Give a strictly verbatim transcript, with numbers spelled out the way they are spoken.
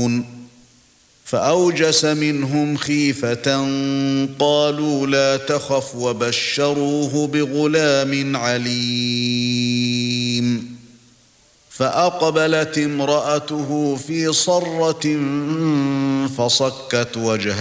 يَعْلَمُونَ فَأَوْجَسَ مِنْهُمْ خِيفَةً قَالُوا لَا تَخَفْ وَبَشَّرُوهُ بِغُلَامٍ عَلِيمٍ فَأَقْبَلَتِ امْرَأَتُهُ فِي صَرَّةٍ فَصَكَّتْ وَجْهَهَا